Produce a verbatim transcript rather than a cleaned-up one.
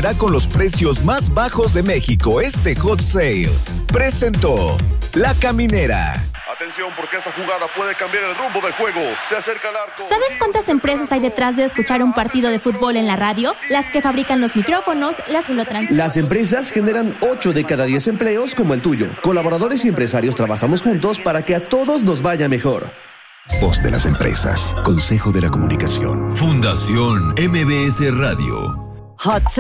sorprenderá con los precios más bajos de México este Hot Sale. Presentó La Caminera. Atención, porque esta jugada puede cambiar el rumbo del juego. Se acerca al arco. ¿Sabes cuántas empresas hay detrás de escuchar un partido de fútbol en la radio? Las que fabrican los micrófonos, las que lo transmiten. Las empresas generan ocho de cada diez empleos como el tuyo. Colaboradores y empresarios trabajamos juntos para que a todos nos vaya mejor. Voz de las empresas. Consejo de la Comunicación. Fundación M B S Radio. Hot